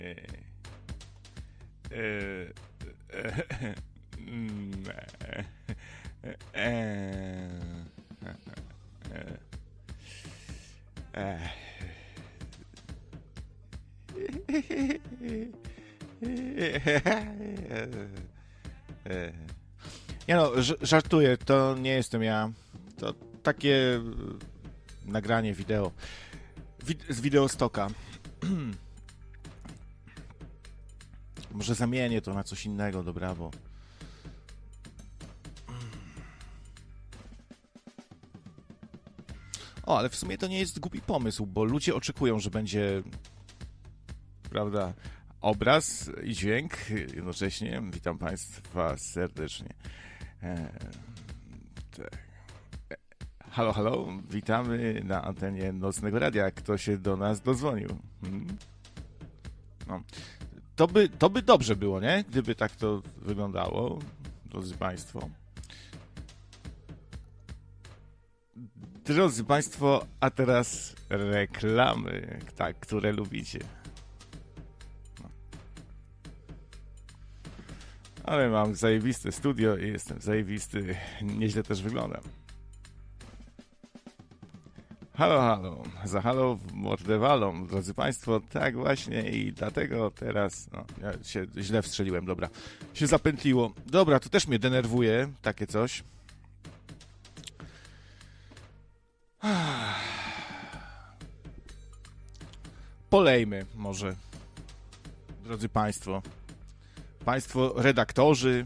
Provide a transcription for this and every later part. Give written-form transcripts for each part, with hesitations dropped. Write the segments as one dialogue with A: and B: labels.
A: Nie no, żartuję, to nie jestem ja. To takie nagranie wideo z Wideostoka. Może zamienię to na coś innego, dobra, bo... O, ale w sumie to nie jest głupi pomysł, bo ludzie oczekują, że będzie, prawda, obraz i dźwięk jednocześnie. Witam Państwa serdecznie. Tak. Halo, halo, witamy na antenie Nocnego Radia. Kto się do nas dozwonił? No. To by dobrze było, nie? Gdyby tak to wyglądało, drodzy Państwo. Drodzy Państwo, a teraz reklamy, tak, które lubicie. No. Ale mam zajebiste studio i jestem zajebisty, nieźle też wyglądam. Halo, halo, za halo w mordę walą, drodzy Państwo, tak właśnie i dlatego teraz, no, ja się źle wstrzeliłem, dobra, się zapętliło. Dobra, to też mnie denerwuje, takie coś. Polejmy może, drodzy Państwo, Państwo redaktorzy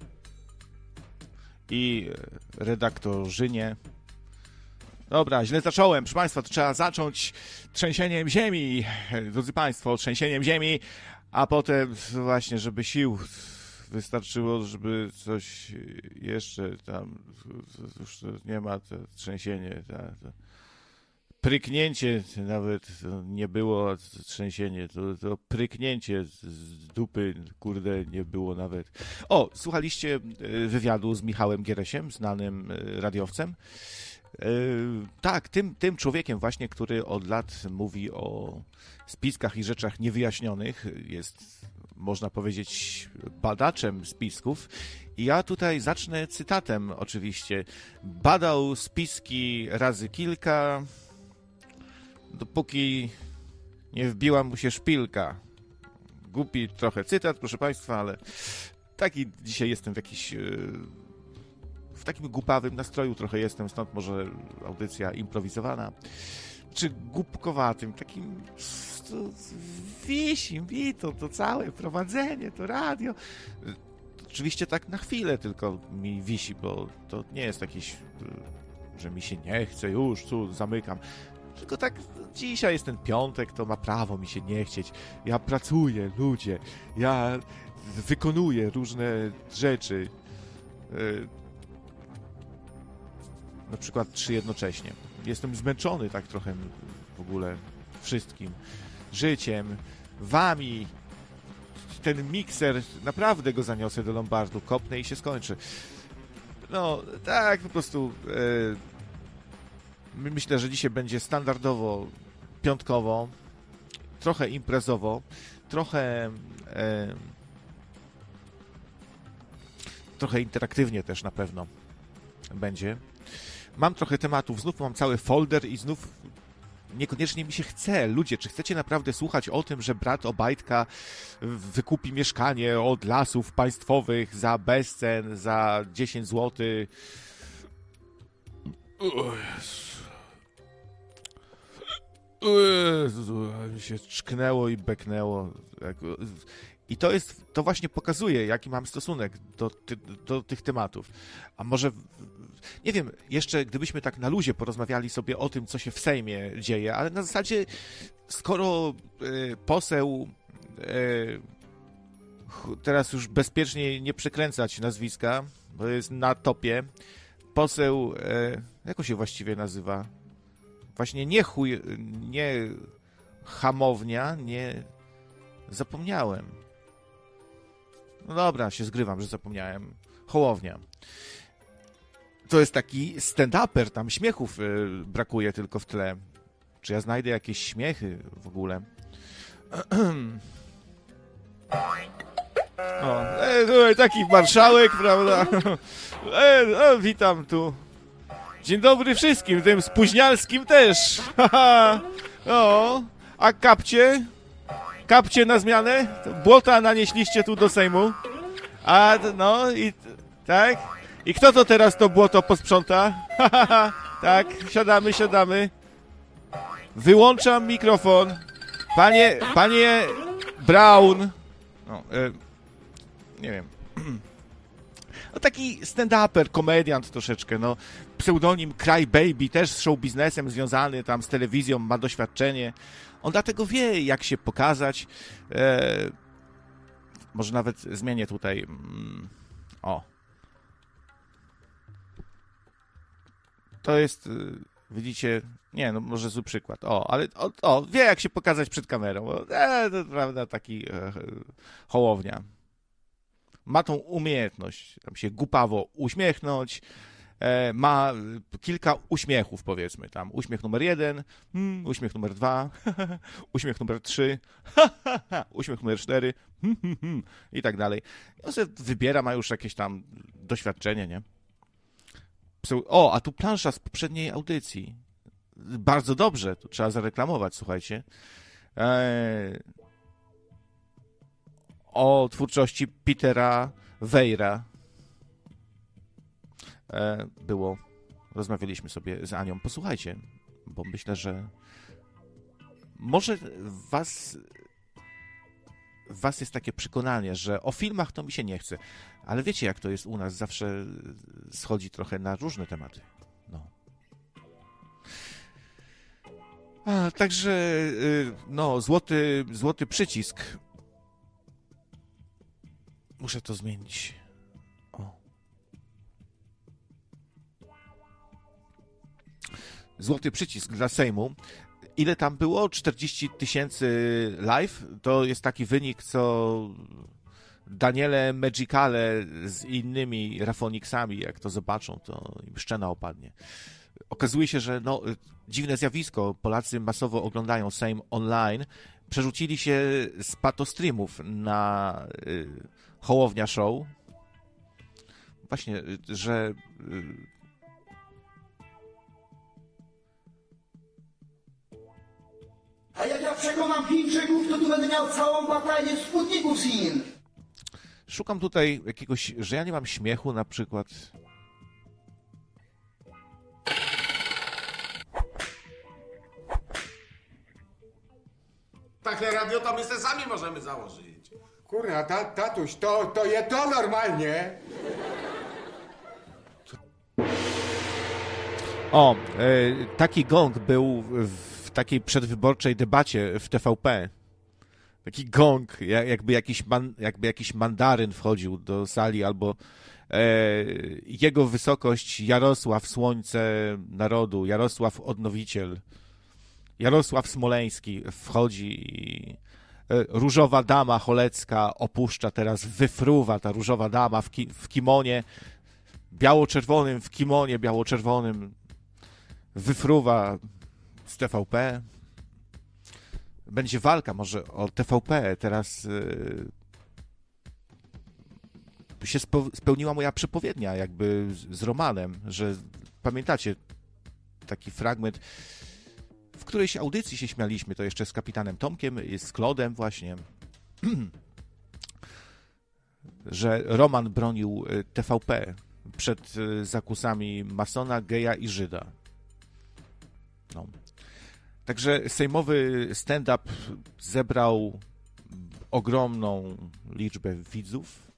A: i redaktorzynie. Dobra, źle zacząłem, proszę Państwa, to trzeba zacząć trzęsieniem ziemi, drodzy Państwo, trzęsieniem ziemi, a potem właśnie, żeby sił wystarczyło, żeby coś jeszcze tam, już nie ma, to trzęsienie, to pryknięcie nawet to nie było trzęsienie, to pryknięcie z dupy, kurde, nie było nawet. O, słuchaliście wywiadu z Michałem Gieresiem, znanym radiowcem? Tak, tym człowiekiem właśnie, który od lat mówi o spiskach i rzeczach niewyjaśnionych, jest, można powiedzieć, badaczem spisków. I ja tutaj zacznę cytatem oczywiście. Badał spiski razy kilka, dopóki nie wbiła mu się szpilka. Głupi trochę cytat, proszę Państwa, ale taki dzisiaj jestem w takim głupawym nastroju trochę jestem, stąd może audycja improwizowana, czy głupkowatym, takim wisi mi to całe prowadzenie, to radio. Oczywiście tak na chwilę tylko mi wisi, bo to nie jest jakiś, że mi się nie chce, już tu zamykam. Tylko tak, dzisiaj jest ten piątek, to ma prawo mi się nie chcieć. Ja pracuję, ludzie, ja wykonuję różne rzeczy. Na przykład 3 jednocześnie. Jestem zmęczony tak trochę w ogóle wszystkim. Życiem, wami. Ten mikser, naprawdę go zaniosę do Lombardu, kopnę i się skończy. No, tak po prostu myślę, że dzisiaj będzie standardowo, piątkowo, trochę imprezowo, trochę interaktywnie też na pewno będzie. Mam trochę tematów, znów mam cały folder i znów niekoniecznie mi się chce. Ludzie, czy chcecie naprawdę słuchać o tym, że brat Obajtka wykupi mieszkanie od Lasów Państwowych za bezcen, za 10 zł? Mi się czknęło i beknęło. I to właśnie pokazuje, jaki mam stosunek do tych tematów. A może, nie wiem, jeszcze gdybyśmy tak na luzie porozmawiali sobie o tym, co się w Sejmie dzieje, ale na zasadzie, skoro poseł, teraz już bezpiecznie nie przekręcać nazwiska, bo jest na topie, poseł, jak on się właściwie nazywa? Właśnie nie Hamownia, nie... Zapomniałem. No dobra, się zgrywam, że zapomniałem. Hołownia. To jest taki stand-uper, tam śmiechów brakuje tylko w tle. Czy ja znajdę jakieś śmiechy w ogóle? tutaj taki marszałek, prawda? Witam tu. Dzień dobry wszystkim, tym spóźnialskim też. O, a kapcie? Kapcie na zmianę? Błota nanieśliście tu do Sejmu. A, no i tak? I kto to teraz to błoto posprząta? Tak, siadamy. Wyłączam mikrofon. Panie Brown. No, nie wiem. No taki stand-uper, komediant troszeczkę, no. Pseudonim Cry Baby, też z show biznesem związany, tam z telewizją, ma doświadczenie. On dlatego wie, jak się pokazać. Może nawet zmienię tutaj. O. To jest, widzicie, nie, no może zły przykład. O, ale wie, jak się pokazać przed kamerą. To prawda, taki Hołownia. Ma tą umiejętność, tam się głupawo uśmiechnąć, ma kilka uśmiechów, powiedzmy, tam uśmiech numer 1, uśmiech numer 2, uśmiech numer 3, uśmiech numer 4 i tak dalej. On sobie wybiera, ma już jakieś tam doświadczenie, nie? O, a tu plansza z poprzedniej audycji. Bardzo dobrze, tu trzeba zareklamować, słuchajcie. O twórczości Petera Weira było. Rozmawialiśmy sobie z Anią. Posłuchajcie, bo myślę, że może was jest takie przekonanie, że o filmach to mi się nie chce. Ale wiecie, jak to jest u nas, zawsze schodzi trochę na różne tematy. No. Także, no, złoty przycisk. Muszę to zmienić. O. Złoty przycisk dla Sejmu. Ile tam było? 40 000 live? To jest taki wynik, co Daniele Magicale z innymi Rafoniksami, jak to zobaczą, to im szczena opadnie. Okazuje się, że no, dziwne zjawisko. Polacy masowo oglądają Sejm online. Przerzucili się z patostreamów na Hołownia Show. Właśnie, że
B: a jak ja przekonam Chińczyków, to tu będę miał całą batalię sputników z Chin.
A: Szukam tutaj jakiegoś, że ja nie mam śmiechu na przykład.
C: Takie radio to my se sami możemy założyć.
D: Kurna, tatuś, to je to normalnie.
A: O, taki gong był w takiej przedwyborczej debacie w TVP. Taki gong, jakby jakiś mandaryn wchodził do sali, albo jego wysokość Jarosław Słońce Narodu, Jarosław Odnowiciel, Jarosław Smoleński wchodzi i różowa dama cholecka opuszcza teraz, wyfruwa ta różowa dama w kimonie biało-czerwonym, w kimonie biało-czerwonym, wyfruwa z TVP. Będzie walka może o TVP. Teraz się spełniła moja przepowiednia jakby z Romanem, że pamiętacie taki fragment, w którejś audycji się śmialiśmy, to jeszcze z kapitanem Tomkiem, z Klodem właśnie, że Roman bronił TVP przed zakusami masona, geja i Żyda. No. Także sejmowy stand-up zebrał ogromną liczbę widzów.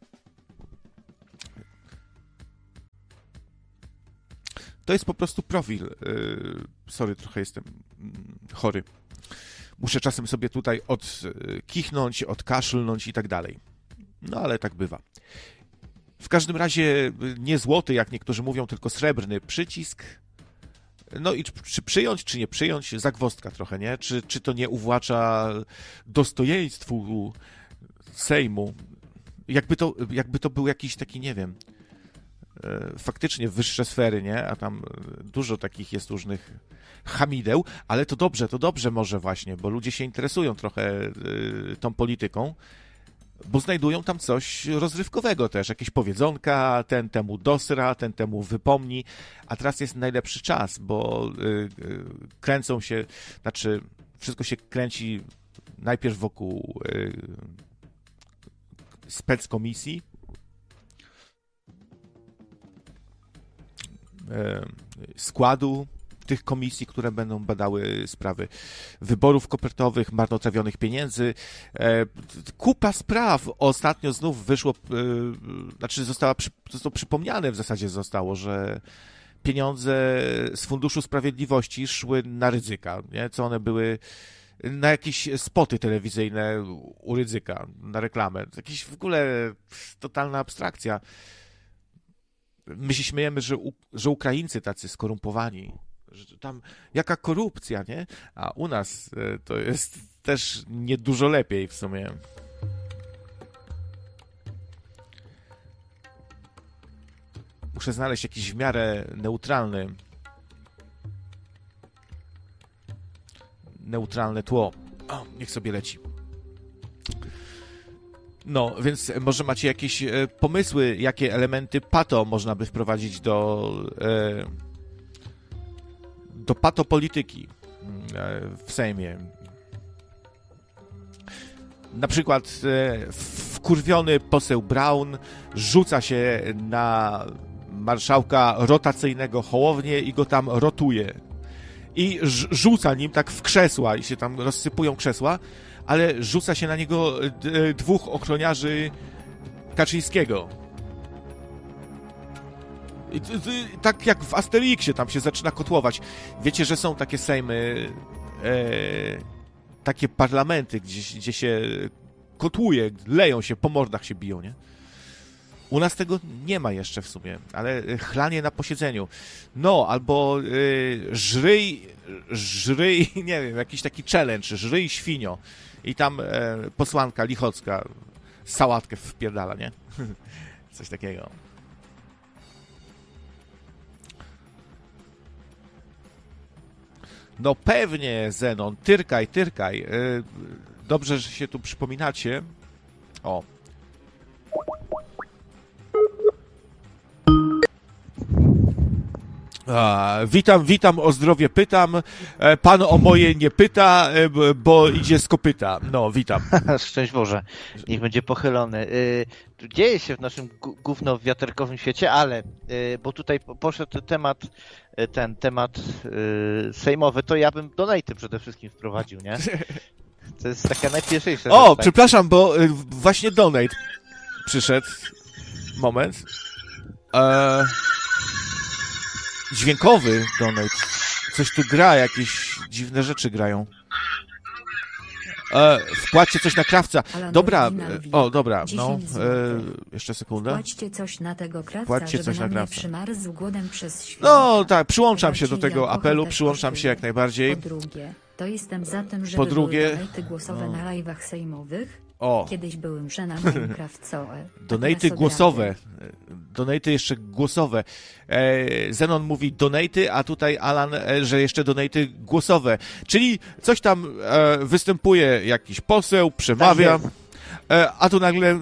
A: To jest po prostu profil. Sorry, trochę jestem chory. Muszę czasem sobie tutaj odkichnąć, odkaszlnąć i tak dalej. No ale tak bywa. W każdym razie nie złoty, jak niektórzy mówią, tylko srebrny przycisk. No i czy przyjąć, czy nie przyjąć? Zagwozdka trochę, nie? Czy to nie uwłacza dostojeństwu Sejmu? Jakby to był jakiś taki, nie wiem, faktycznie wyższe sfery, nie? A tam dużo takich jest różnych hamideł, ale to dobrze może właśnie, bo ludzie się interesują trochę tą polityką. bo znajdują tam coś rozrywkowego też, jakieś powiedzonka, ten temu dosra, ten temu wypomni, a teraz jest najlepszy czas, bo kręcą się, znaczy wszystko się kręci najpierw wokół speckomisji, składu tych komisji, które będą badały sprawy wyborów kopertowych, marnotrawionych pieniędzy. Kupa spraw. Ostatnio znów wyszło, znaczy zostało przypomniane w zasadzie że pieniądze z Funduszu Sprawiedliwości szły na Rydzyka, nie? Co one były na jakieś spoty telewizyjne u Rydzyka, na reklamę. Jakiś w ogóle totalna abstrakcja. My się śmiejemy, że Ukraińcy tacy skorumpowani, że tam jaka korupcja, nie? A u nas to jest też nie dużo lepiej w sumie. Muszę znaleźć jakiś w miarę neutralne tło. O, niech sobie leci. No, więc może macie jakieś pomysły, jakie elementy pato można by wprowadzić do patopolityki w Sejmie. Na przykład wkurwiony poseł Braun rzuca się na marszałka rotacyjnego Hołownię i go tam rotuje. I rzuca nim tak w krzesła i się tam rozsypują krzesła, ale rzuca się na niego dwóch ochroniarzy Kaczyńskiego. I tak jak w Asterixie tam się zaczyna kotłować. Wiecie, że są takie sejmy, takie parlamenty, gdzie się kotłuje, leją się, po mordach się biją, nie? U nas tego nie ma jeszcze w sumie, ale chlanie na posiedzeniu. No, albo żryj, nie wiem, jakiś taki challenge, żryj świnio. I tam posłanka Lichocka sałatkę wpierdala, nie? Coś takiego. No pewnie, Zenon, tyrkaj. Dobrze, że się tu przypominacie. O. Witam, o zdrowie pytam. Pan o moje nie pyta, bo idzie z kopyta. No, witam.
E: Szczęść Boże, niech będzie pochylony. Dzieje się w naszym gówno-wiaterkowym świecie, ale, bo tutaj poszedł temat sejmowy, to ja bym donaty przede wszystkim wprowadził, nie? To jest taka najpierwsza rzecz.
A: O, przepraszam, bo właśnie donate przyszedł. Moment. Dźwiękowy donate. Coś tu gra, jakieś dziwne rzeczy grają. Wpłaćcie coś na krawca. Dobra, dobra, no. Jeszcze sekundę.
F: Wpłaćcie coś na tego krawca,
A: Wpłaćcie
F: żeby
A: coś na
F: na mnie
A: krawca.
F: przymarzł głodem przez świat.
A: No tak, przyłączam się do tego apelu, przyłączam się jak najbardziej.
F: Po drugie, to jestem za tym, żeby
A: Po drugie,
F: były donaty głosowe na live'ach sejmowych.
A: O.
F: Kiedyś byłem żena Minecraftowe.
A: Donaty głosowe. Donaty jeszcze głosowe. Zenon mówi donaty, a tutaj Alan, że jeszcze donaty głosowe. Czyli coś tam występuje jakiś poseł, przemawia, a tu nagle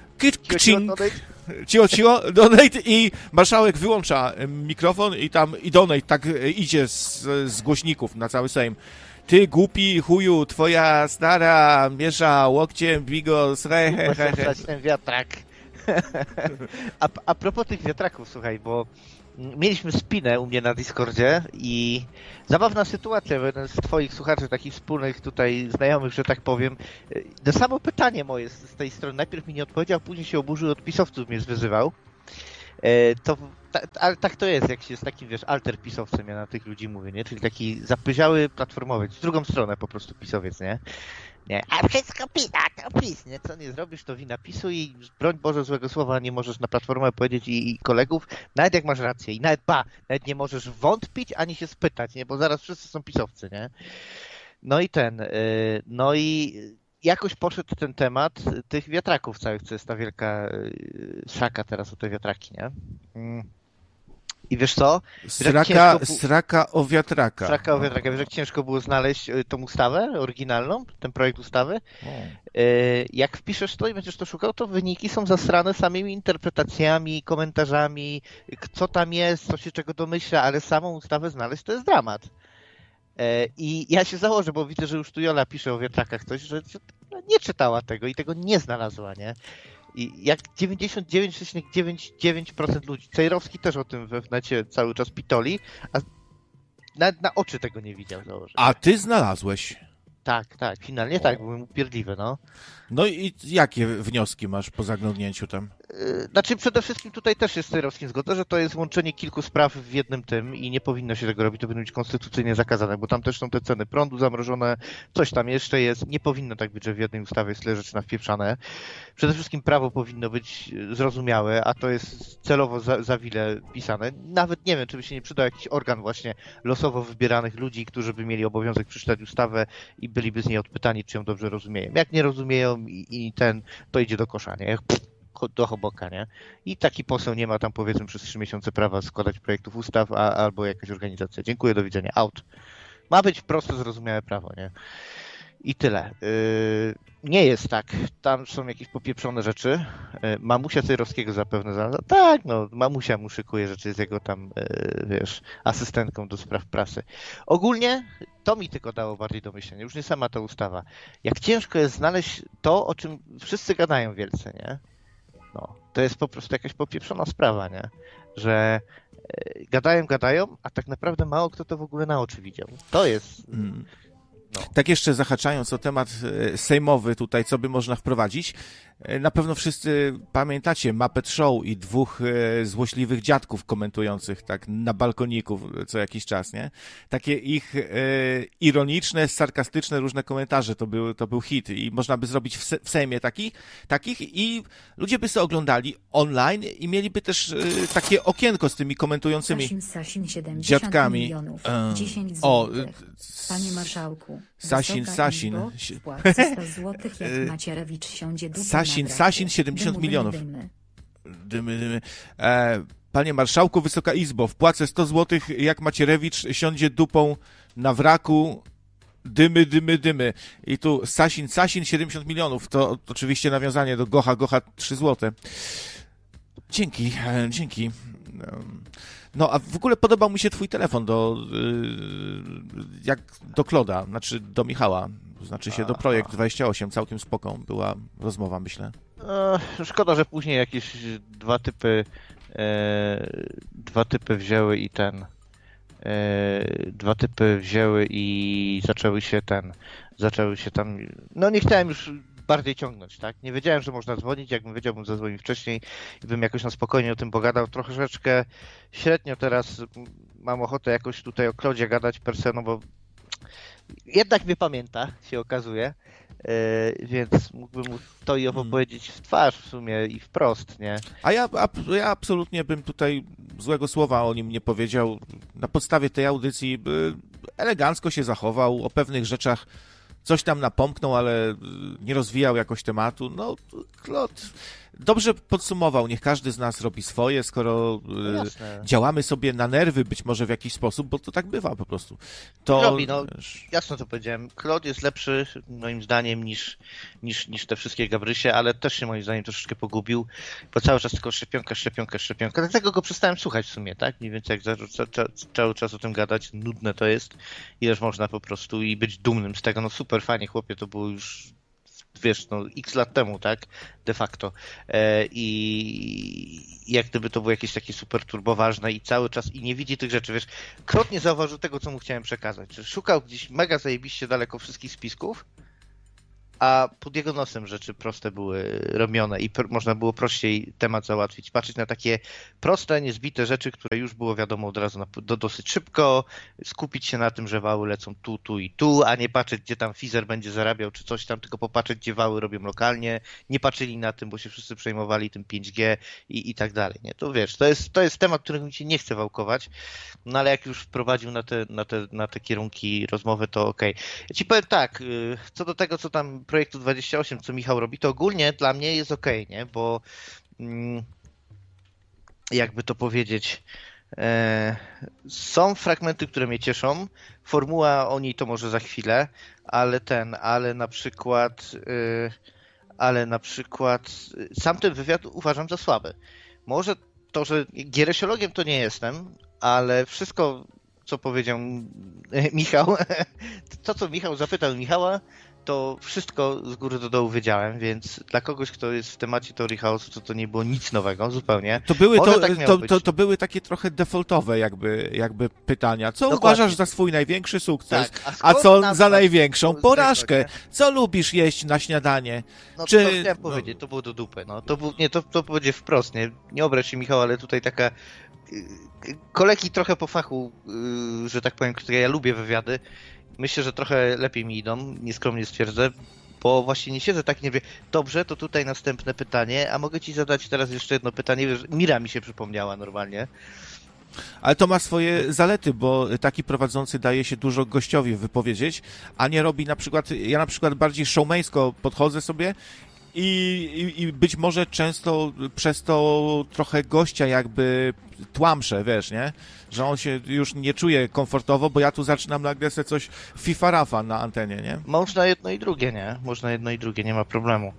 A: cicho, donate i marszałek wyłącza mikrofon i donate tak idzie z głośników na cały Sejm. Ty głupi chuju, twoja stara miesza łokciem, bigos,
E: ten wiatrak. A propos tych wiatraków, słuchaj, bo mieliśmy spinę u mnie na Discordzie i zabawna sytuacja, bo jeden z twoich słuchaczy, takich wspólnych tutaj znajomych, że tak powiem, na samo pytanie moje z tej strony, najpierw mi nie odpowiedział, później się oburzył, od pisowców mnie zwyzywał. Ale tak to jest, jak się jest takim, wiesz, alter pisowcem, ja na tych ludzi mówię, nie? Czyli taki zapyziały platformowiec, w drugą stronę po prostu pisowiec, nie? Nie, a wszystko PiS, to PiS, nie? Co nie zrobisz, to wina PiS-u i broń Boże złego słowa nie możesz na platformę powiedzieć i kolegów, nawet jak masz rację i nawet nie możesz wątpić, ani się spytać, nie? Bo zaraz wszyscy są pisowcy, nie? No i jakoś poszedł ten temat tych wiatraków całych, co jest ta wielka szaka teraz o te wiatraki, nie? I wiesz co?
A: Sraka o wiatraka.
E: Sraka o wiatraka. Wiesz, jak ciężko było znaleźć tą ustawę oryginalną, ten projekt ustawy? Jak wpiszesz to i będziesz to szukał, to wyniki są zasrane samymi interpretacjami, komentarzami, co tam jest, co się czego domyśla, ale samą ustawę znaleźć to jest dramat. I ja się założę, bo widzę, że już tu Jola pisze o wiatrakach coś, że nie czytała tego i tego nie znalazła, nie? I jak 99,99% ludzi, Cejrowski też o tym we wnecie cały czas pitoli, a nawet na oczy tego nie widział, założę.
A: A ty znalazłeś.
E: Tak, finalnie tak, byłem upierdliwy, no.
A: No i jakie wnioski masz po zaglądnięciu tam?
E: Znaczy przede wszystkim tutaj też jest z Cejrowskim zgoda, że to jest łączenie kilku spraw w jednym tym i nie powinno się tego robić, to powinno być konstytucyjnie zakazane, bo tam też są te ceny prądu zamrożone, coś tam jeszcze jest, nie powinno tak być, że w jednej ustawie jest tyle rzeczy nawpieprzane. Przede wszystkim prawo powinno być zrozumiałe, a to jest celowo za wile pisane. Nawet nie wiem, czy by się nie przydał jakiś organ właśnie losowo wybieranych ludzi, którzy by mieli obowiązek przeczytać ustawę i byliby z niej odpytani, czy ją dobrze rozumieją. Jak nie rozumieją to idzie do kosza, nie? Do choboka, nie? I taki poseł nie ma tam powiedzmy przez 3 miesiące prawa składać projektów ustaw, albo jakaś organizacja. Dziękuję, do widzenia. Out. Ma być proste, zrozumiałe prawo, nie? I tyle. Nie jest tak. Tam są jakieś popieprzone rzeczy. Mamusia Cejrowskiego zapewne znalazła. Tak, no, mamusia mu szykuje rzeczy, jest jego tam, wiesz, asystentką do spraw prasy. Ogólnie to mi tylko dało bardziej do myślenia. Już nie sama ta ustawa. Jak ciężko jest znaleźć to, o czym wszyscy gadają wielce, nie? No, to jest po prostu jakaś popieprzona sprawa, nie? Że gadają, a tak naprawdę mało kto to w ogóle na oczy widział. To jest... No.
A: Tak jeszcze zahaczając o temat sejmowy tutaj, co by można wprowadzić, na pewno wszyscy pamiętacie Muppet Show i 2 złośliwych dziadków komentujących tak na balkoniku co jakiś czas, nie? Takie ich ironiczne, sarkastyczne różne komentarze, to był hit i można by zrobić w Sejmie takich i ludzie by sobie oglądali online i mieliby też takie okienko z tymi komentującymi
F: Sasin 70
A: dziadkami.
F: milionów, 10
A: O,
F: złotych. Panie marszałku,
A: Sasin.
F: wpłacę 100 złotych, jak Macierewicz siądzie dupą
A: Sasin 70 milionów. Dymy. Panie marszałku, Wysoka Izbo, wpłacę 100 złotych, jak Macierewicz siądzie dupą na wraku. Dymy. I tu Sasin 70 milionów. To oczywiście nawiązanie do Gocha 3 złote. Dzięki. No, a w ogóle podobał mi się twój telefon jak do Kloda, znaczy do Michała, znaczy się do Projekt 28, całkiem spoko była rozmowa, myślę.
E: Szkoda, że później jakieś dwa typy wzięły i zaczęły się tam, no nie chciałem już bardziej ciągnąć, tak? Nie wiedziałem, że można dzwonić, jakbym wiedział, bym zadzwonił wcześniej i bym jakoś na spokojnie o tym pogadał. Troszeczkę średnio teraz mam ochotę jakoś tutaj o Klodzie gadać per se, no bo jednak mnie pamięta, się okazuje, więc mógłbym mu to i owo powiedzieć w twarz w sumie i wprost, nie?
A: A ja absolutnie bym tutaj złego słowa o nim nie powiedział. Na podstawie tej audycji elegancko się zachował, o pewnych rzeczach coś tam napomknął, ale nie rozwijał jakoś tematu. No, Klot dobrze podsumował. Niech każdy z nas robi swoje, skoro działamy sobie na nerwy być może w jakiś sposób, bo to tak bywa po prostu. To
E: robi, no, jasno to powiedziałem. Klot jest lepszy moim zdaniem niż te wszystkie Gabrysie, ale też się moim zdaniem troszeczkę pogubił, bo cały czas tylko szczepionka. Dlatego go przestałem słuchać w sumie, tak? Mniej więcej jak cały czas o tym gadać, nudne to jest, ileż można po prostu i być dumnym z tego. No super, fajnie, chłopie, to było już, wiesz, no x lat temu, tak? De facto. I jak gdyby to było jakieś takie super turboważne i cały czas i nie widzi tych rzeczy, wiesz. Klot nie zauważył tego, co mu chciałem przekazać. Że szukał gdzieś mega zajebiście daleko wszystkich spisków, a pod jego nosem rzeczy proste były robione i można było prościej temat załatwić. Patrzeć na takie proste, niezbite rzeczy, które już było wiadomo od razu dosyć szybko, skupić się na tym, że wały lecą tu i tu, a nie patrzeć, gdzie tam Fizer będzie zarabiał, czy coś tam, tylko popatrzeć, gdzie wały robią lokalnie. Nie patrzyli na tym, bo się wszyscy przejmowali tym 5G i tak dalej. Nie? To wiesz, to jest temat, którego mi się nie chce wałkować, no ale jak już wprowadził na te kierunki rozmowy, to okej. Ja ci powiem tak, co do tego, co tam Projektu 28, co Michał robi, to ogólnie dla mnie jest okej, nie? Bo jakby to powiedzieć, Są fragmenty, które mnie cieszą. Formuła o niej to może za chwilę, ale na przykład sam ten wywiad uważam za słaby. Może to, że gieresiologiem to nie jestem, ale wszystko, co powiedział Michał, to co Michał zapytał Michała, to wszystko z góry do dołu wiedziałem, więc dla kogoś, kto jest w temacie teorii chaosu, to nie było nic nowego zupełnie.
A: To były takie trochę defaultowe jakby pytania. Co
E: Dokładnie.
A: uważasz za swój największy sukces,
E: Tak,
A: a co za
E: skąd
A: największą
E: z
A: porażkę?
E: tego,
A: Co lubisz jeść na śniadanie?
E: No
A: Czy-
E: to chciałem powiedzieć, to było do dupy. No. To będzie wprost, nie obraź się Michał, ale tutaj taka kolegi trochę po fachu, że tak powiem, które ja lubię wywiady, myślę, że trochę lepiej mi idą, nieskromnie stwierdzę, bo właśnie nie siedzę tak, nie wiem, dobrze, to tutaj następne pytanie, a mogę ci zadać teraz jeszcze jedno pytanie, wiesz, Mira mi się przypomniała normalnie.
A: Ale to ma swoje zalety, bo taki prowadzący daje się dużo gościowi wypowiedzieć, a nie robi ja na przykład bardziej showmeńsko podchodzę sobie i być może często przez to trochę gościa jakby tłamszę, wiesz, nie? Że on się już nie czuje komfortowo, bo ja tu zaczynam nagle sobie coś FIFA-rafa na antenie, nie?
E: Można jedno i drugie, nie? Można jedno i drugie, nie ma problemu.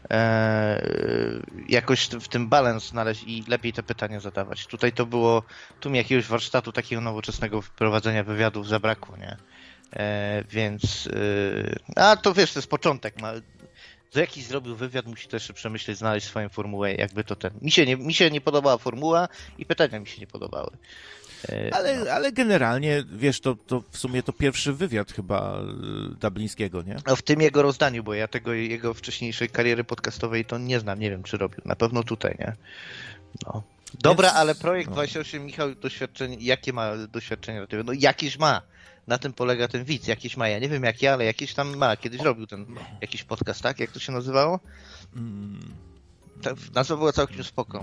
E: Jakoś w tym balans znaleźć i lepiej te pytania zadawać. Tutaj to było, tu mi jakiegoś warsztatu takiego nowoczesnego prowadzenia wywiadów zabrakło, nie? Więc, a to wiesz, to jest początek. To jakiś zrobił wywiad, musi też przemyśleć, znaleźć swoją formułę, jakby to ten. Mi się nie podobała formuła i pytania mi się nie podobały.
A: Ale generalnie, wiesz, to w sumie to pierwszy wywiad chyba Dublińskiego, nie?
E: No w tym jego rozdaniu, bo ja tego jego wcześniejszej kariery podcastowej to nie znam, nie wiem czy robił. Na pewno tutaj, nie? No. Dobra, ale projekt 28, Michał, jakie ma doświadczenie radiowe? No jakieś ma. Na tym polega ten widz, jakieś ma. Ja nie wiem jakie, ale jakieś tam ma. Kiedyś robił ten jakiś podcast, tak? Jak to się nazywało? Ta nazwa była całkiem spoko.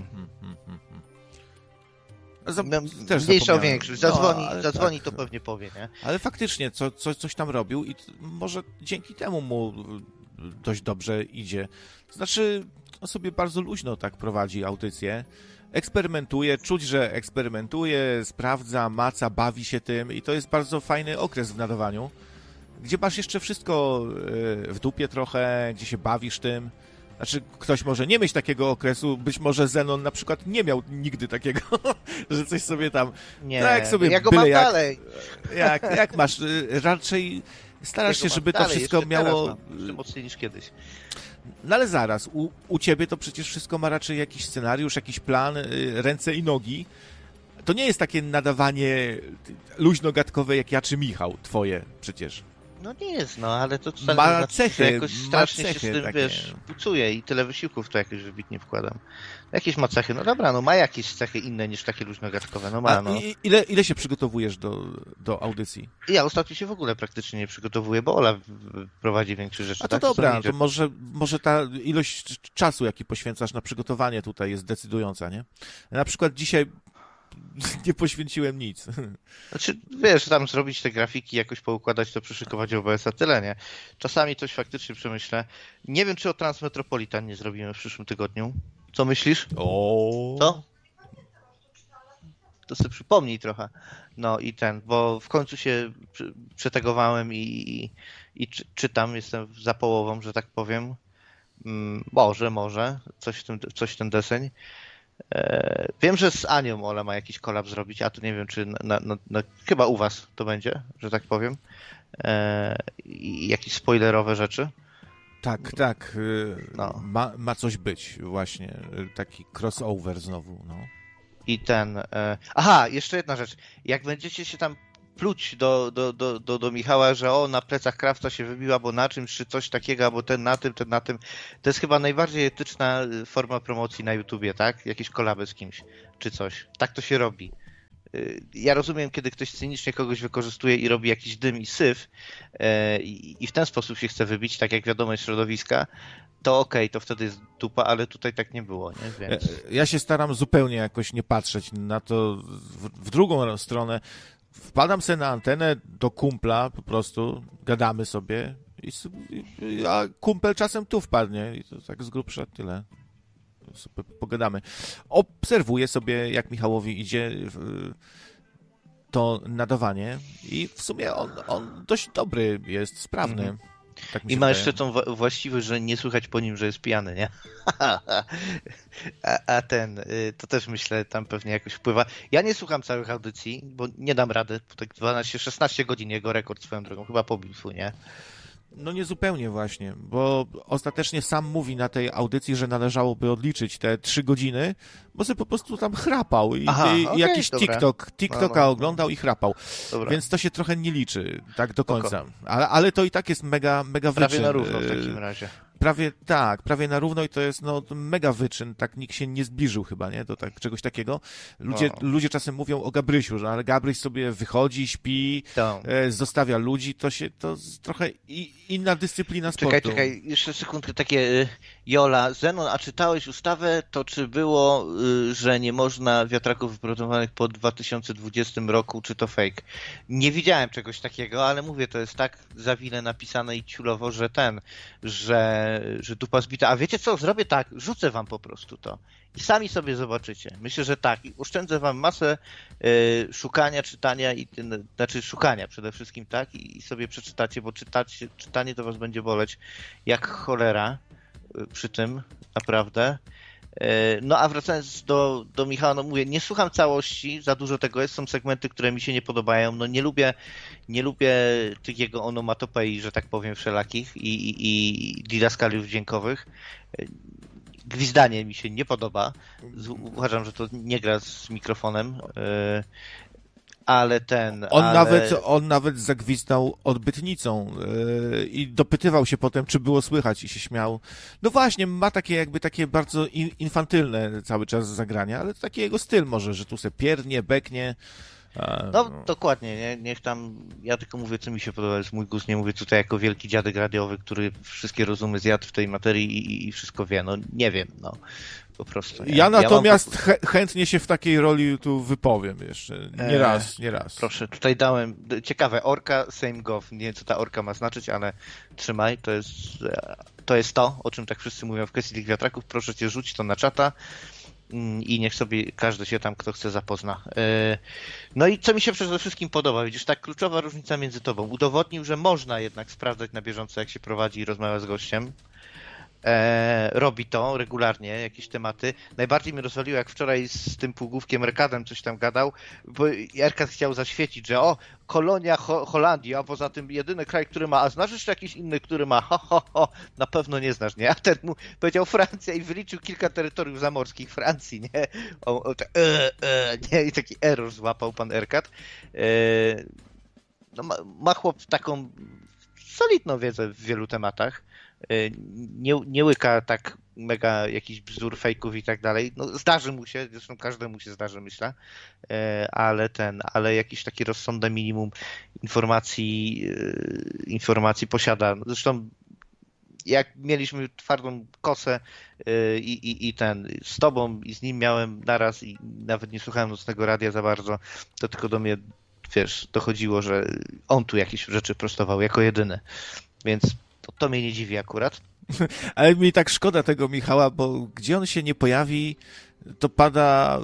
A: Też
E: Mniejsza o
A: zapomniałem.
E: większość. Zadzwoni
A: tak.
E: to pewnie powie, nie?
A: Ale faktycznie coś tam robił i może dzięki temu mu dość dobrze idzie. Znaczy, on sobie bardzo luźno tak prowadzi audycję. Eksperymentuje, czuć, że eksperymentuje, sprawdza, maca, bawi się tym i to jest bardzo fajny okres w nadawaniu, gdzie masz jeszcze wszystko w dupie trochę, gdzie się bawisz tym. Znaczy, ktoś może nie mieć takiego okresu, być może Zenon na przykład nie miał nigdy takiego, że coś sobie tam...
E: Nie,
A: tak sobie
E: ja go
A: byle
E: mam
A: jak,
E: dalej.
A: Jak masz? Raczej starasz się, żeby to
E: dalej,
A: wszystko
E: jeszcze teraz
A: miało...
E: mam, jeszcze mocniej niż kiedyś.
A: No ale zaraz, u ciebie to przecież wszystko ma raczej jakiś scenariusz, jakiś plan, ręce i nogi. To nie jest takie nadawanie luźno-gadkowe jak ja czy Michał, twoje przecież.
E: No nie jest, no, ale to wcale
A: Ma
E: nie znaczy,
A: cechy,
E: że jakoś
A: ma
E: strasznie się z
A: cechy
E: tym,
A: takie.
E: wiesz, pucuję i tyle wysiłków to jakoś wybitnie wkładam. Jakieś ma cechy, no dobra, no ma jakieś cechy inne niż takie luźno-gadkowe, no ma, no.
A: Ile się przygotowujesz do audycji?
E: Ja ostatnio się w ogóle praktycznie nie przygotowuję, bo Ola prowadzi większość rzeczy.
A: A to
E: tak?
A: dobra,
E: idzie.
A: to może ta ilość czasu, jaki poświęcasz na przygotowanie tutaj jest decydująca, nie? Na przykład dzisiaj nie poświęciłem nic.
E: Znaczy, wiesz, tam zrobić te grafiki, jakoś poukładać to, przyszykować OBS-a, tyle, nie? Czasami coś faktycznie przemyślę. Nie wiem, czy o Transmetropolitan nie zrobimy w przyszłym tygodniu. Co myślisz?
A: O.
E: Co? To sobie przypomnij trochę. No i bo w końcu się przetegowałem i czytam, jestem za połową, że tak powiem. Może, coś w ten deseń. Wiem, że z Anią Ola ma jakiś kolab zrobić, a tu nie wiem, czy chyba u was to będzie, że tak powiem. I jakieś spoilerowe rzeczy.
A: Tak.
E: No.
A: Ma coś być właśnie. Taki crossover znowu, no.
E: I aha, jeszcze jedna rzecz. Jak będziecie się tam pluć do Michała, że na plecach krawca się wybiła, bo na czymś, czy coś takiego, albo ten na tym. To jest chyba najbardziej etyczna forma promocji na YouTubie, tak? Jakieś kolaby z kimś, czy coś. Tak to się robi. Ja rozumiem, kiedy ktoś cynicznie kogoś wykorzystuje i robi jakiś dym i syf i w ten sposób się chce wybić, tak jak wiadomo jest środowiska, to okej, to wtedy jest dupa, ale tutaj tak nie było, nie? Więc...
A: Ja się staram zupełnie jakoś nie patrzeć na to w drugą stronę. Wpadam sobie na antenę do kumpla, po prostu gadamy sobie, a kumpel czasem tu wpadnie i to tak z grubsza tyle. sobie pogadamy. Obserwuję sobie, jak Michałowi idzie to nadawanie i w sumie on dość dobry jest, sprawny. Tak mi się
E: I ma
A: wydaje.
E: jeszcze tą właściwość, że nie słychać po nim, że jest pijany, nie? a to też myślę, tam pewnie jakoś wpływa. Ja nie słucham całych audycji, bo nie dam rady. Tak 12-16 godzin jego rekord swoją drogą chyba pobił swój, nie?
A: No nie zupełnie właśnie, bo ostatecznie sam mówi na tej audycji, że należałoby odliczyć te 3 godziny, bo sobie po prostu tam chrapał i
E: Okej,
A: jakiś
E: dobra.
A: TikToka
E: No.
A: oglądał i chrapał,
E: Dobra.
A: więc to się trochę nie liczy tak do końca, ale to i tak jest mega
E: Prawie
A: wyczyn.
E: na równo w takim razie.
A: Prawie na równo i to jest mega wyczyn, tak nikt się nie zbliżył chyba, nie, do czegoś takiego. Ludzie czasem mówią o Gabrysiu, że ale Gabryś sobie wychodzi, śpi,
E: Tak.
A: zostawia ludzi, to trochę inna dyscyplina sportu.
E: Czekaj, jeszcze sekundkę takie. Jola, Zenon, a czytałeś ustawę, to czy było, że nie można wiatraków wyprodukowanych po 2020 roku, czy to fake? Nie widziałem czegoś takiego, ale mówię, to jest tak zawile napisane i ciulowo, że dupa zbita. A wiecie co, zrobię tak, rzucę wam po prostu to i sami sobie zobaczycie. Myślę, że tak. I oszczędzę wam masę szukania, czytania, znaczy szukania przede wszystkim, tak? I sobie przeczytacie, bo czytanie to was będzie boleć jak cholera przy tym, naprawdę. No a wracając do Michała, no mówię, nie słucham całości, za dużo tego jest, są segmenty, które mi się nie podobają, no nie lubię tych jego onomatopei, że tak powiem, wszelakich i didaskaliów dźwiękowych. Gwizdanie mi się nie podoba, uważam, że to nie gra z mikrofonem,
A: On nawet zagwizdał odbytnicą i dopytywał się potem, czy było słychać i się śmiał. No właśnie, ma takie bardzo infantylne cały czas zagrania, ale to taki jego styl może, że tu se pierdnie, beknie.
E: No dokładnie, nie? Niech tam, ja tylko mówię, co mi się podoba, jest mój gust, nie mówię tutaj jako wielki dziadek radiowy, który wszystkie rozumy zjadł w tej materii i wszystko wie, no nie wiem, no po prostu. Nie?
A: Ja natomiast chętnie się w takiej roli tu wypowiem jeszcze, nie raz.
E: Proszę, tutaj dałem, ciekawe, orka, same gov, nie wiem co ta orka ma znaczyć, ale trzymaj, to jest to, o czym tak wszyscy mówią w kwestii tych wiatraków, proszę cię rzuć to na czata. I niech sobie każdy się tam, kto chce, zapozna. No i co mi się przede wszystkim podoba, widzisz, tak kluczowa różnica między tobą. Udowodnił, że można jednak sprawdzać na bieżąco, jak się prowadzi i rozmawia z gościem. Robi to regularnie, jakieś tematy. Najbardziej mnie rozwaliło, jak wczoraj z tym półgłówkiem Erkadem coś tam gadał, bo Erkad chciał zaświecić, że kolonia Holandii, a poza tym jedyny kraj, który ma, a znasz jeszcze jakiś inny, który ma, na pewno nie znasz, nie? A ten mu powiedział Francja i wyliczył kilka terytoriów zamorskich Francji, nie? Nie? I taki error złapał pan Erkad. No, ma chłop taką solidną wiedzę w wielu tematach. Nie łyka tak mega jakichś bzdur, fejków i tak dalej. No, zdarzy mu się, zresztą każdemu się zdarzy, myślę, ale jakiś taki rozsądne minimum informacji posiada. Zresztą jak mieliśmy twardą kosę i z tobą i z nim miałem naraz i nawet nie słuchałem nocnego radia za bardzo, to tylko do mnie, wiesz, dochodziło, że on tu jakieś rzeczy prostował jako jedyny. Więc to mnie nie dziwi akurat.
A: Ale mi tak szkoda tego Michała, bo gdzie on się nie pojawi, to pada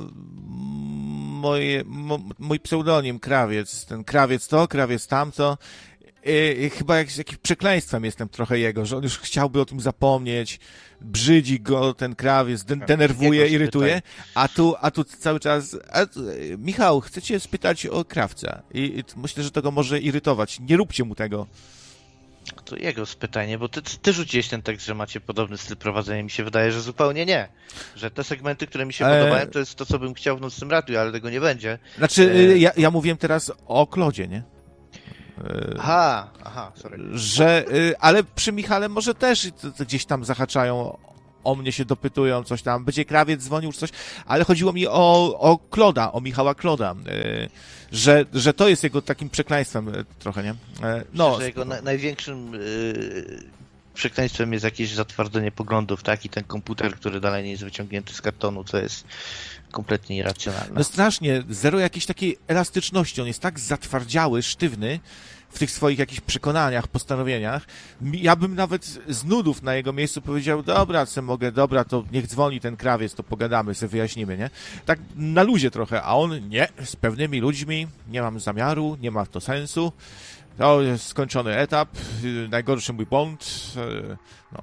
A: mój pseudonim Krawiec. Ten Krawiec to, Krawiec tamto. I chyba jakimś przekleństwem jestem trochę jego, że on już chciałby o tym zapomnieć, brzydzi go ten Krawiec, denerwuje, irytuje, a tu cały czas... Michał, chcę cię spytać o Krawca i myślę, że to go może irytować. Nie róbcie mu tego.
E: To jego pytanie, bo ty rzuciłeś ten tekst, że macie podobny styl prowadzenia. Mi się wydaje, że zupełnie nie. Że te segmenty, które mi się podobają, to jest to, co bym chciał w nocnym radiu, ale tego nie będzie.
A: Znaczy, ja mówiłem teraz o Klodzie, nie?
E: Aha, sorry.
A: Ale przy Michale może też gdzieś tam zahaczają, o mnie się dopytują, coś tam, będzie Krawiec dzwonił, czy coś, ale chodziło mi o Kloda, o Michała Kloda, że to jest jego takim przekleństwem trochę, nie?
E: No, że jego największym przekleństwem jest jakieś zatwardzenie poglądów, tak? I ten komputer, który dalej nie jest wyciągnięty z kartonu, co jest kompletnie irracjonalne.
A: No strasznie, zero jakiejś takiej elastyczności, on jest tak zatwardziały, sztywny, w tych swoich jakichś przekonaniach, postanowieniach. Ja bym nawet z nudów na jego miejscu powiedział, dobra, to niech dzwoni ten krawiec, to pogadamy, sobie wyjaśnimy, nie? Tak na luzie trochę, a on nie, z pewnymi ludźmi, nie mam zamiaru, nie ma to sensu, to jest skończony etap, najgorszy mój błąd, no.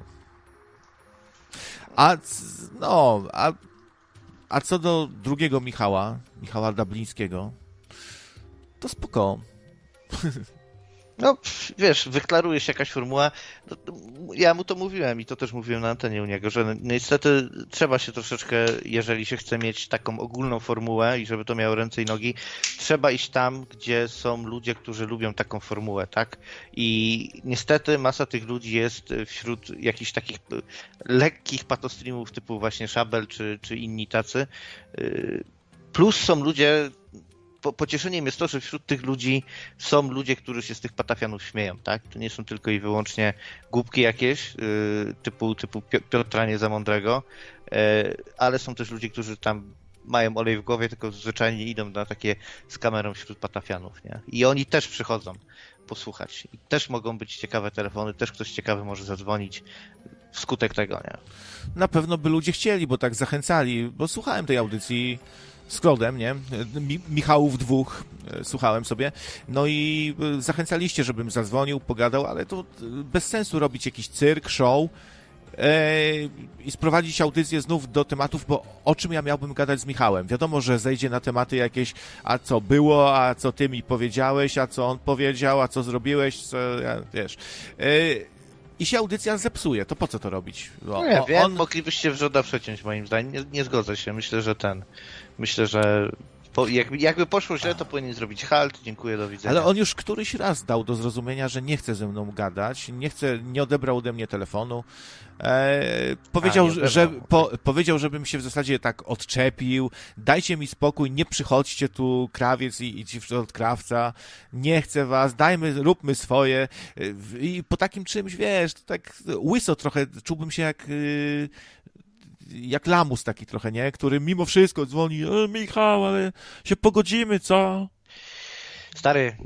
A: A co do drugiego Michała Dablińskiego, to spoko.
E: No, wiesz, wyklaruje się jakaś formuła. Ja mu to mówiłem i to też mówiłem na antenie u niego, że niestety trzeba się troszeczkę, jeżeli się chce mieć taką ogólną formułę i żeby to miało ręce i nogi, trzeba iść tam, gdzie są ludzie, którzy lubią taką formułę, tak? I niestety masa tych ludzi jest wśród jakichś takich lekkich patostreamów typu właśnie Szabel czy inni tacy. Plus są ludzie... Pocieszeniem jest to, że wśród tych ludzi są ludzie, którzy się z tych patafianów śmieją, tak? To nie są tylko i wyłącznie głupki jakieś, typu Piotra nie za mądrego, ale są też ludzie, którzy tam mają olej w głowie, tylko zwyczajnie idą na takie z kamerą wśród patafianów, nie? I oni też przychodzą posłuchać. I też mogą być ciekawe telefony, też ktoś ciekawy może zadzwonić wskutek tego, nie?
A: Na pewno by ludzie chcieli, bo tak zachęcali, bo słuchałem tej audycji z Claude'em, nie? Michałów dwóch słuchałem sobie, no i zachęcaliście, żebym zadzwonił, pogadał, ale to bez sensu robić jakiś cyrk, show i sprowadzić audycję znów do tematów, bo o czym ja miałbym gadać z Michałem? Wiadomo, że zejdzie na tematy jakieś, a co było, a co ty mi powiedziałeś, a co on powiedział, a co zrobiłeś, co, wiesz... I się audycja zepsuje, to po co to robić?
E: Nie wiem, moglibyście wrzoda przeciąć moim zdaniem, nie zgodzę się, myślę, że jakby poszło źle, to powinien zrobić halt, dziękuję, do widzenia.
A: Ale on już któryś raz dał do zrozumienia, że nie chce ze mną gadać, nie odebrał ode mnie telefonu. Powiedział, żebym się w zasadzie tak odczepił, dajcie mi spokój, nie przychodźcie tu, krawiec i ci od krawca, nie chcę was, róbmy swoje. I po takim czymś, wiesz, to tak łyso trochę, czułbym się jak lamus taki trochę, nie? Który mimo wszystko dzwoni, Michał, ale się pogodzimy, co?
E: Stary,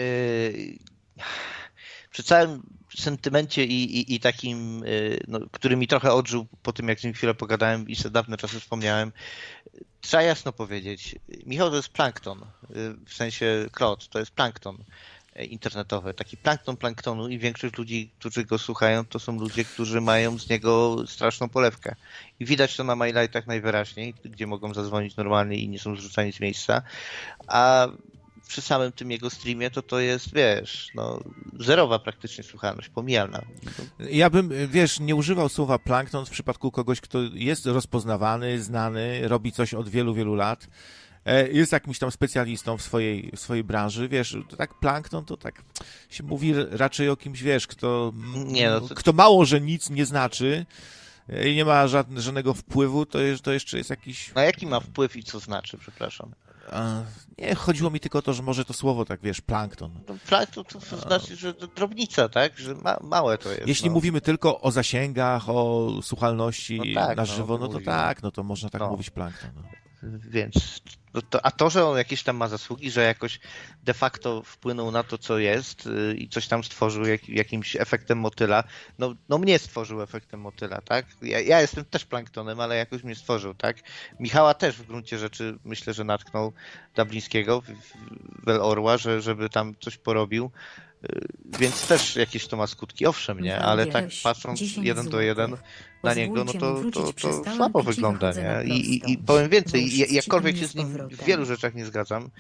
E: przy całym sentymencie i takim, no, który mi trochę odżył po tym, jak z nim chwilę pogadałem i sobie dawne czasy wspomniałem, trzeba jasno powiedzieć, Michał to jest plankton, w sensie Claude, to jest plankton internetowy, taki plankton planktonu i większość ludzi, którzy go słuchają, to są ludzie, którzy mają z niego straszną polewkę. I widać to na MyLightach najwyraźniej, gdzie mogą zadzwonić normalnie i nie są zrzucani z miejsca, a przy samym tym jego streamie to jest, wiesz, no zerowa praktycznie słuchalność, pomijalna.
A: Ja bym, wiesz, nie używał słowa plankton w przypadku kogoś, kto jest rozpoznawany, znany, robi coś od wielu, wielu lat, jest jakimś tam specjalistą w swojej branży, wiesz, to tak plankton to tak się mówi raczej o kimś, wiesz, kto mało, że nic nie znaczy i nie ma żadnego wpływu, to jeszcze jest jakiś...
E: A jaki ma wpływ i co znaczy, przepraszam?
A: Nie, chodziło mi tylko o to, że może to słowo tak, wiesz, plankton.
E: No, plankton to znaczy, że to drobnica, tak? Że małe to jest.
A: Jeśli mówimy tylko o zasięgach, o słuchalności na żywo, no to można tak mówić plankton. No.
E: Więc, a to, że on jakieś tam ma zasługi, że jakoś de facto wpłynął na to, co jest i coś tam stworzył jakimś efektem motyla, no mnie stworzył efektem motyla, tak? Ja jestem też planktonem, ale jakoś mnie stworzył, tak? Michała też w gruncie rzeczy myślę, że natknął Dablińskiego, Orła, żeby tam coś porobił, więc też jakieś to ma skutki, owszem, nie? Ale tak patrząc 1 do 1 na niego, no to słabo wygląda, nie? I powiem więcej, jakkolwiek się z nim w wielu rzeczach nie zgadzam,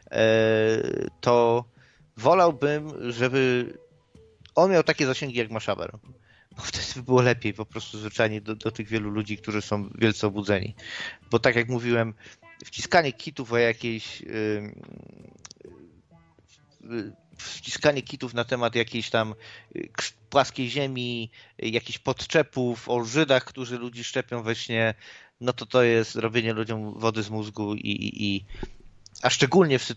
E: to wolałbym, żeby on miał takie zasięgi jak ma Szaber. Bo wtedy by było lepiej po prostu zwyczajnie do tych wielu ludzi, którzy są wielce obudzeni. Bo tak jak mówiłem, wciskanie kitów o jakiejś wciskanie kitów na temat jakiejś tam płaskiej ziemi, jakichś podczepów, o Żydach, którzy ludzi szczepią we śnie, no to jest robienie ludziom wody z mózgu a szczególnie w sytuacji,